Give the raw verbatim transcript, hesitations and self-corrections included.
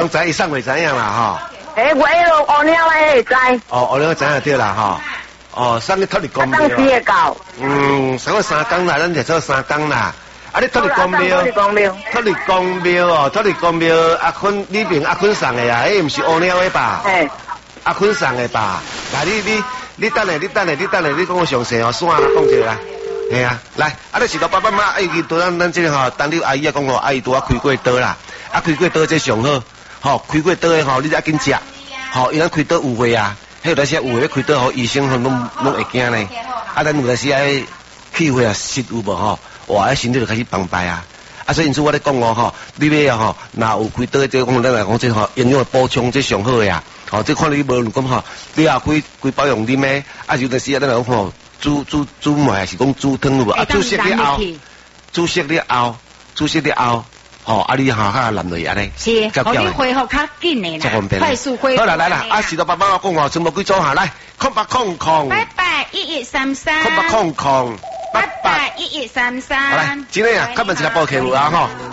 刚才伊送会怎样啦吼？ 诶，我迄个乌鸟诶会知。 哦，乌鸟知影对啦吼。哦，送去托你公庙。 当时会到。 嗯，送个三工啦，咱就做三工啦。啊，你托你公庙。 托你公庙。 托你公庙哦，托你公庙阿坤里面阿坤送的啊，迄毋是乌鸟的吧？ 嘿。 阿坤送的吧？来，你你你等下，你等下，你等下，你讲我详细哦，线讲一个啦。嘿啊，来，啊，你是到爸爸妈妈阿姨拄咱咱这个吼，当你阿姨啊讲吼，阿姨拄啊开过刀啦，啊开过刀这上好，吼开过刀的吼，你要紧食，吼，因咱开刀有会啊，迄有当时有会开刀吼，医生吼拢拢会惊呢，啊，咱有当时爱气血啊失有无吼，哇，身体就开始崩败啊，啊，所以因此我咧讲哦吼，你要啊吼，若有开刀这讲咱来讲这吼，营养的补充这上好的啊，吼，这看你无论讲吼，你啊开开保养啉的，啊有当时啊咱来讲吼。煮煮煮糜还是讲煮汤有无？啊，煮熟了后，煮熟了后，煮熟了后，吼，啊你下下淋落去安尼， 是，互你恢复较紧的啦，快速恢复。 好啦，来啦，啊，是到爸爸我讲哦，全部几组下来，空八空空， 八八一一三三， 空八空空， 八八一一三三。 好来，今天啊，根本是个报客户啊吼。